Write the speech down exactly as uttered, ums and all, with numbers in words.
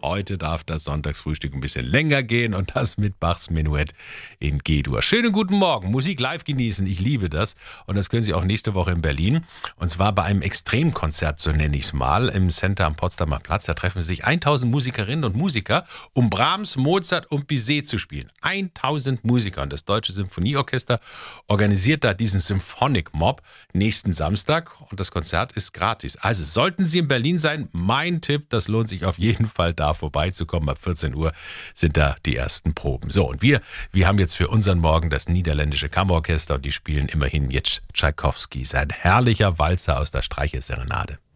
Heute darf das Sonntagsfrühstück ein bisschen länger gehen und das mit Bachs Menuett in G-Dur. Schönen guten Morgen. Musik live genießen. Ich liebe das. Und das können Sie auch nächste Woche in Berlin. Und zwar bei einem Extremkonzert, so nenne ich es mal, im Center am Potsdamer Platz. Da treffen sich tausend Musikerinnen und Musiker, um Brahms, Mozart und Bizet zu spielen. tausend Musiker. Und das Deutsche Symphonieorchester organisiert da diesen Symphonic Mob nächsten Samstag. Und das Konzert ist gratis. Also sollten Sie in Berlin sein, mein Tipp, das lohnt sich auf jeden Fall, da vorbeizukommen. Ab vierzehn Uhr sind da die ersten Proben. So, und wir, wir haben jetzt für unseren Morgen das niederländische Kammerorchester und die spielen immerhin jetzt Tschaikowski, sein herrlicher Walzer aus der Streicherserenade.